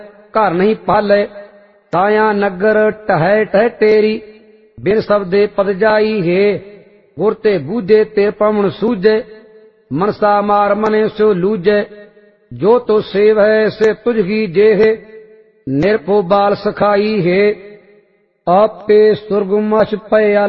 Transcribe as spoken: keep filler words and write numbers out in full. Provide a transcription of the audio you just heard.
घर नहीं पाले। ताया नगर टहै टह तेरी बिन सबदे पद जाई है। गुरते बूझे ते पवन सूझे मनसा मार मने सो लूझे। जो तो सेव है से तुझगी जे है निरपो बाल सखाई है। आपे सुरगुमश पया